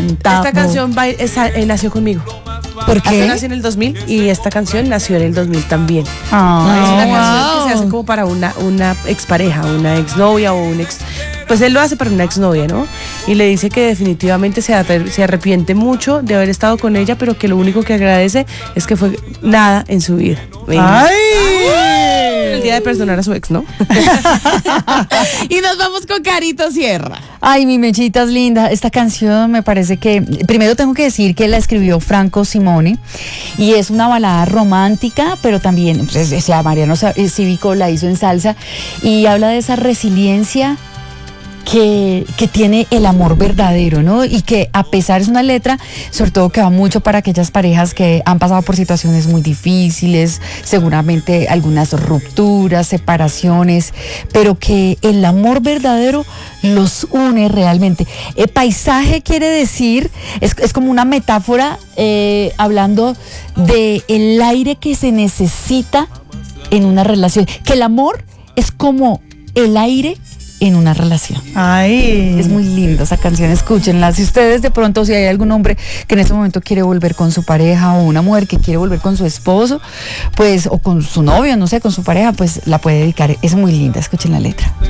cantamos. Esta canción nació conmigo. ¿Por qué? Yo nací en el 2000 y esta canción nació en el 2000 también. Es Ah, una canción que se hace como para una expareja, una exnovia o un ex. Pues él lo hace para una exnovia, ¿no? Y le dice que definitivamente se arrepiente mucho de haber estado con ella, pero que lo único que agradece es que fue nada en su vida. ¡Ay! El día de perdonar a su ex, ¿no? Y nos vamos con Carito Sierra. Ay, mi Mechita es linda. Esta canción me parece que, primero tengo que decir que la escribió Franco Simone y es una balada romántica, pero también, pues, o sea, Mariano Cívico la hizo en salsa y habla de esa resiliencia que tiene el amor verdadero, ¿no? Y que a pesar es una letra, sobre todo que va mucho para aquellas parejas que han pasado por situaciones muy difíciles, seguramente algunas rupturas, separaciones, pero que el amor verdadero los une realmente. Paisaje quiere decir, es como una metáfora hablando de el aire que se necesita en una relación, que el amor es como el aire en una relación. Ay. Es muy linda esa canción, escúchenla. Si ustedes de pronto, si hay algún hombre que en este momento quiere volver con su pareja o una mujer que quiere volver con su esposo, pues, o con su novio, no sé, con su pareja, pues la puede dedicar. Es muy linda, escuchen la letra.